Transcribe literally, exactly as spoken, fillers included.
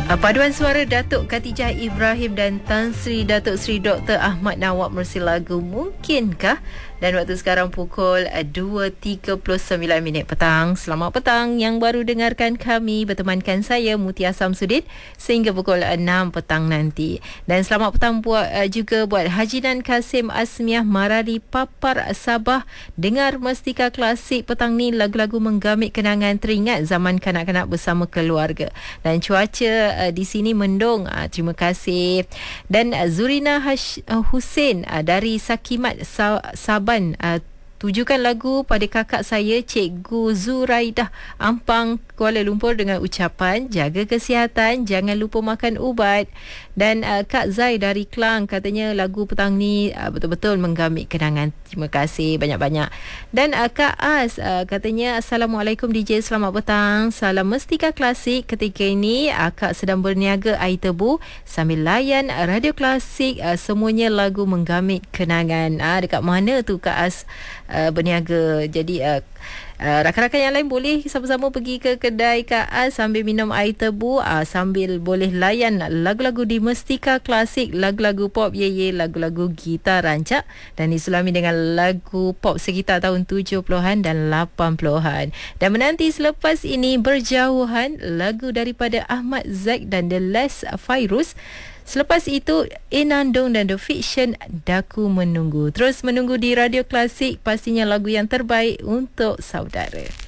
Uh, Paduan suara Datuk Khatijah Ibrahim dan Tan Sri Datuk Sri Doktor Ahmad Nawab Mersi lagu Mungkinkah? Dan waktu sekarang pukul dua tiga puluh sembilan minit petang. Selamat petang yang baru dengarkan kami, bertemankan saya Mutia Samsudin sehingga pukul enam petang nanti. Dan selamat petang buat uh, juga buat Hajinan Kasim Asmiah Marali Papar Sabah. Dengar Mestika Klasik petang ni, lagu-lagu menggamit kenangan teringat zaman kanak-kanak bersama keluarga. Dan cuaca uh, di sini mendung. Uh, terima kasih. Dan uh, Zurina Hash, uh, Hussein uh, dari Sakimat Sa- Sabah Uh, tujukan lagu pada kakak saya Cikgu Zuraidah Ampang Kuala Lumpur dengan ucapan jaga kesihatan, jangan lupa makan ubat. Dan uh, Kak Zai dari Klang katanya lagu petang ni uh, betul-betul menggamit kenangan. Terima kasih banyak-banyak. Dan uh, Kak As uh, katanya Assalamualaikum D J, selamat petang, salam Mestika Klasik. Ketika ini akak sedang berniaga air tebu sambil layan uh, radio klasik, uh, semuanya lagu menggamit kenangan. uh, Dekat mana tu Kak As uh, berniaga? Jadi uh, Uh, rakan-rakan yang lain boleh sama-sama pergi ke kedai Kak As sambil minum air tebu, uh, sambil boleh layan lagu-lagu di Mestika Klasik, lagu-lagu pop ye ye, lagu-lagu gitar rancak dan disulami dengan lagu pop sekitar tahun tujuh puluhan dan lapan puluhan. Dan menanti selepas ini Berjauhan, lagu daripada Ahmad Zaid dan The Last Virus. Selepas itu Inandong dan The Fiction, Daku Menunggu. Terus menunggu di Radio Klasik, pastinya lagu yang terbaik untuk saudara.